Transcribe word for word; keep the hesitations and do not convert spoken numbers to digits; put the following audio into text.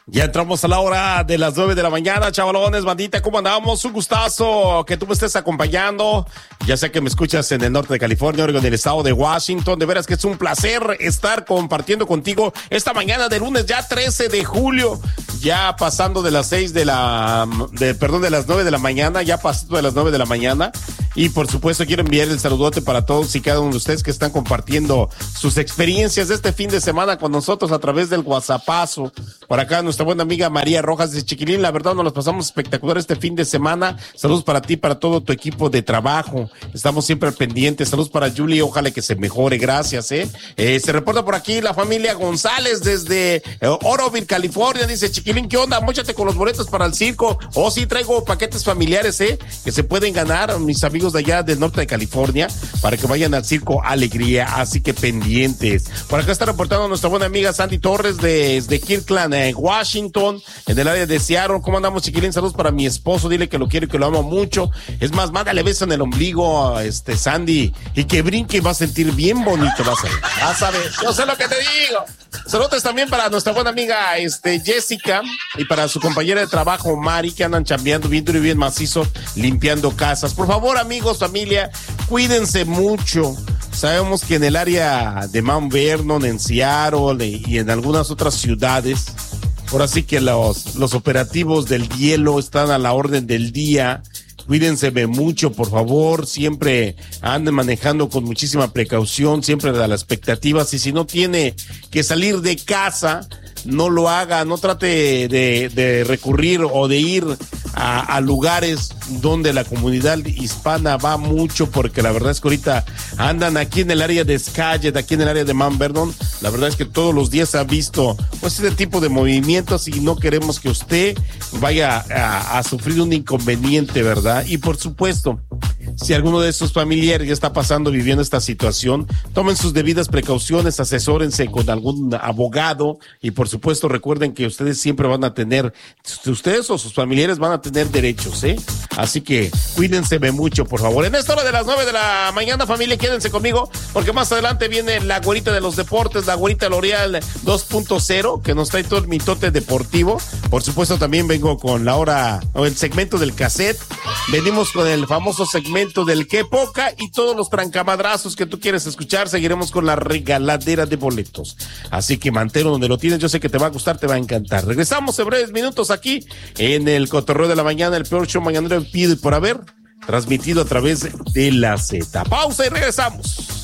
Ya entramos a la hora de las nueve de la mañana, chavalones, bandita, ¿cómo andamos? Un gustazo que tú me estés acompañando, ya sea que me escuchas en el norte de California, Oregon, en el estado de Washington, de veras que es un placer estar compartiendo contigo esta mañana de lunes, ya trece de julio, ya pasando de las seis de la, de, perdón, de las nueve de la mañana, ya pasando de las nueve de la mañana, y por supuesto quiero enviar el saludote para todos y cada uno de ustedes que están compartiendo sus experiencias de este fin de semana con nosotros a través del WhatsAppazo. Por acá nuestra buena amiga María Rojas de Chiquilín, la verdad nos los pasamos espectacular este fin de semana. Saludos para ti, para todo tu equipo de trabajo. Estamos siempre al pendiente. Saludos para Julie, ojalá que se mejore, gracias, eh. eh se reporta por aquí la familia González desde eh, Oroville, California. Dice, Chiquilín, ¿qué onda? Móchate con los boletos para el circo. Oh, sí, traigo paquetes familiares, eh, que se pueden ganar mis amigos de allá del norte de California para que vayan al circo Alegría, así que pendientes. Por acá está reportando nuestra buena amiga Sandy Torres desde Kirkland, en Washington, en el área de Seattle. ¿Cómo andamos, Chiquilín? Saludos para mi esposo, dile que lo quiero y que lo amo mucho. Es más, mándale beso en el ombligo, este Sandy, y que brinque y va a sentir bien bonito, vas a ver. Vas a ver, yo sé lo que te digo. Saludos también para nuestra buena amiga este Jessica y para su compañera de trabajo Mari, que andan chambeando bien duro y bien macizo, limpiando casas. Por favor, amigos, familia, cuídense mucho. Sabemos que en el área de Mount Vernon, en Seattle y en algunas otras ciudades, ahora sí que los, los operativos del hielo están a la orden del día. Cuídense mucho, por favor, siempre anden manejando con muchísima precaución, siempre a las expectativas, y si no tiene que salir de casa, no lo haga, no trate de, de recurrir o de ir a, a lugares donde la comunidad hispana va mucho, porque la verdad es que ahorita andan aquí en el área de Skagit, aquí en el área de Mount Vernon. La verdad es que todos los días se ha visto pues este tipo de movimientos y no queremos que usted vaya a, a sufrir un inconveniente, ¿verdad? Y por supuesto, si alguno de sus familiares ya está pasando, viviendo esta situación, tomen sus debidas precauciones, asesórense con algún abogado y por supuesto recuerden que ustedes siempre van a tener, ustedes o sus familiares van a tener derechos, ¿eh? Así que cuídense mucho, por favor. En esta hora de las nueve de la mañana, familia, quédense conmigo porque más adelante viene la güerita de los deportes, la güerita L'Oreal dos punto cero, que nos trae todo el mitote deportivo. Por supuesto también vengo con la hora, o el segmento del cassette. Venimos con el famoso segmento del que poca y todos los trancamadrazos que tú quieres escuchar. Seguiremos con la regaladera de boletos. Así que mantero donde lo tienes, yo sé que te va a gustar, te va a encantar. Regresamos en breves minutos aquí en el Cotorreo de la Mañana, el peor show mañanero en Pido y por haber, transmitido a través de la Z. Pausa y regresamos.